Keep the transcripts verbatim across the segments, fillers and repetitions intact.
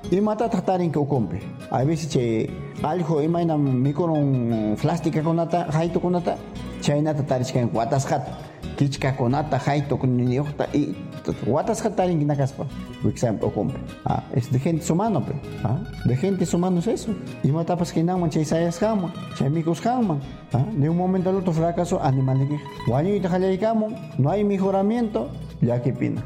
y mata tatarin que ocompe. A veces che algo imagina micron plástica conata, jaito conata, chaina tataris que guatas hat, kichka conata, jaito con niñota y guatas hatarin que nakaspa, por ejemplo ocompe. Ah, es de gente humano, pe. Ah, de gente humano es eso. Y mata pas que naman che sayas kama, che micos kama. Ah, de un momento al otro fracaso animal que guaño y tajalaycamo, no hay mejoramiento, ya que pina.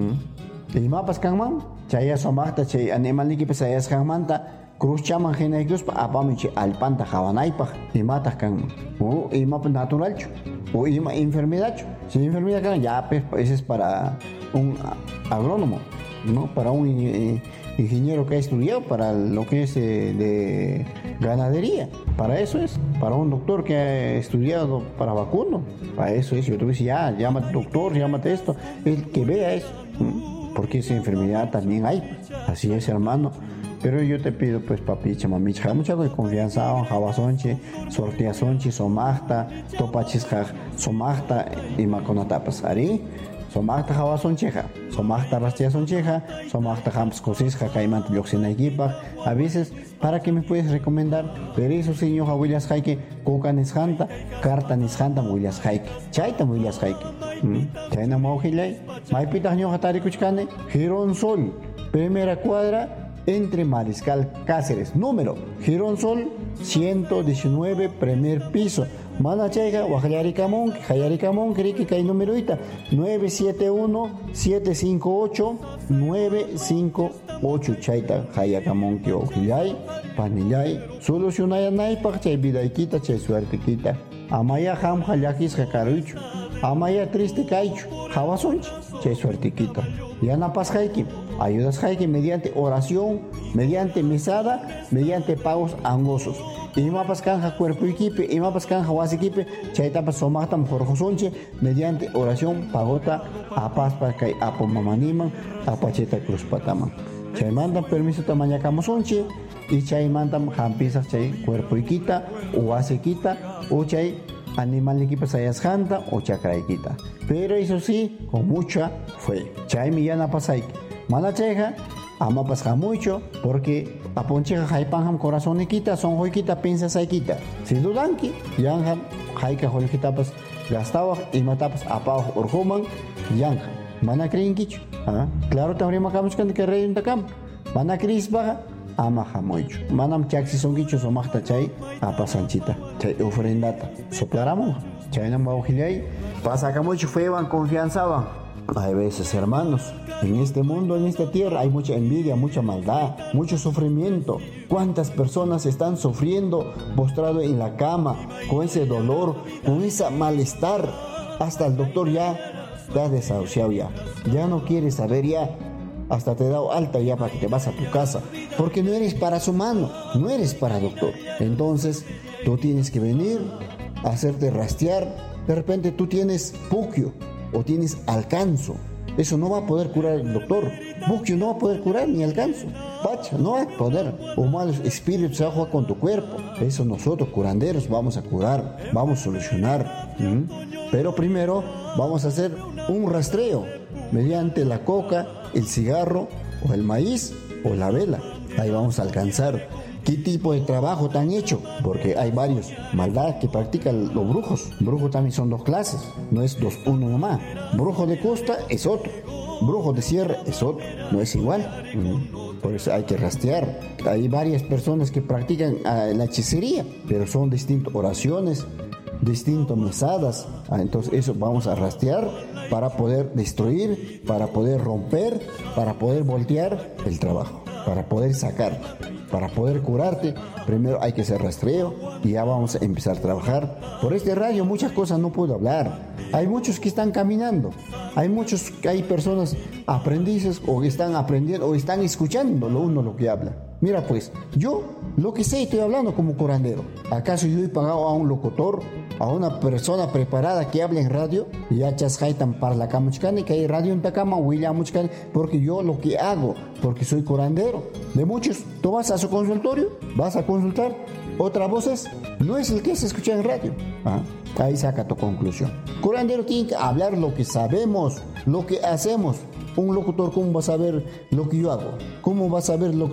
¿Mm? Y mapas kanman, chaya somachta che animal que pesayas kamanta. Cruz chaman gene cruz pa apamiche alpanta javanaipa y mata kan o y mapa natural o y enfermedad si enfermedad kan ya pues ese es para un agrónomo, no para un eh, ingeniero que ha estudiado para lo que es eh, de ganadería, para eso es, para un doctor que ha estudiado para vacuno, para eso es. Yo te decía, ya llámate doctor, llámate esto, el que vea eso, porque esa enfermedad también hay, así es, hermano. Pero yo te pido, pues, papicha, mamicha, mucha confianza, jabasonche, sorteasonche, somachta, topachis, somachta, y maconatapas, ¿ari? Somachta jabasoncheja, somachta rastiasoncheja, somachta jams cosisja, caimant yoxinaikipa. A veces, ¿para qué me puedes recomendar? Pero eso, señor Williams Haike, coca nishanta, carta nishanta, Williams Haike, chaita Williams Haike. Chaina maujilay, maipita ño hatari kuchkane, Gironsol, primera cuadra, entre Mariscal Cáceres, número Gironsol ciento diecinueve, primer piso. Manachaiga, Guajayaricamón, Jayaricamón, Criki, que hay numeroita nueve siete uno, siete cinco ocho, nueve cinco ocho. Chaita, Jayacamón, que ojillay, panillay, solucionayanay, pachay, vidaikita, chay suertequita. Amaya ham, jayakis, jacarucho. Amaya triste caicho, jabasonchi, chay suertequita. Yana pasjaikim. Ayudas Jaike mediante oración, mediante mesada, mediante pagos angosos. Y mapas canja cuerpo equipe, y mapas canja wasiquipe, chaitapas somatam jorjosonche, mediante oración, pagota, apaspa kai apomamaniman, apacheta cruz pataman. Chay mandan permiso tamaña camosonche, y chay mandan jampisas chay cuerpo equita, o wasiquita, o chay animal equipa sayas janta, o chacraiquita. Pero eso sí, con mucha fe. Chay millana pasaike. Malacheja, ama pasca mucho, porque a poncheja jaipanjam corazón equita, son joiquita, piensa saiquita. Si dudanki, yanjam, jaika joiquita pas gastaba y matapas apajo orjoman, yanjam. Mana creen kichu, ¿ah? Claro, también macamos que que rey un tacam. Mana cris baja, ama jamoicho. Manam chaxi son kichu, somachta chay, apa sanchita, chay ofrendata. Soplaramos, chay nam baujilay, pasa camucho feban, confianzaban. Hay veces, hermanos, en este mundo, en esta tierra, hay mucha envidia, mucha maldad, mucho sufrimiento. ¿Cuántas personas están sufriendo, postrado en la cama, con ese dolor, con ese malestar? Hasta el doctor ya te ha desahuciado ya. Ya no quiere saber ya. Hasta te ha dado alta ya para que te vas a tu casa. Porque no eres para su mano, no eres para doctor. Entonces, tú tienes que venir a hacerte rastrear. De repente tú tienes puquio o tienes alcanzo. Eso no va a poder curar el doctor. Puquio no va a poder curar ni alcanzo. Pacha, no va a poder. O malos espíritus se va a jugar con tu cuerpo. Eso nosotros, curanderos, vamos a curar, vamos a solucionar. ¿Mm? Pero primero vamos a hacer un rastreo mediante la coca, el cigarro, o el maíz, o la vela. Ahí vamos a alcanzar qué tipo de trabajo te han hecho, porque hay varios maldad que practican los brujos. Brujos también son dos clases, no es dos uno nomás. Brujo de costa es otro, brujo de sierra es otro, no es igual. Por eso hay que rastrear. Hay varias personas que practican uh, la hechicería, pero son distintas oraciones, distintas mesadas. Ah, entonces eso vamos a rastrear para poder destruir, para poder romper, para poder voltear el trabajo, para poder sacar. Para poder curarte, primero hay que hacer rastreo y ya vamos a empezar a trabajar. Por este radio muchas cosas no puedo hablar. Hay muchos que están caminando, hay muchos, hay personas aprendices o que están aprendiendo o están escuchando lo uno lo que habla. Mira pues, yo lo que sé estoy hablando como curandero. ¿Acaso yo he pagado a un locutor, a una persona preparada que hable en radio? Ya chasjaitan para la camuchcane, que hay radio en Tacama, William Muchcane, porque yo lo que hago, porque soy curandero. De muchos, tú vas a su consultorio, vas a consultar, otra voz es, no es el que se escucha en radio. ¿Ah? Ahí saca tu conclusión. Curandero tiene que hablar lo que sabemos, lo que hacemos. Un locutor, ¿cómo va a saber lo que yo hago? ¿Cómo va a saber lo que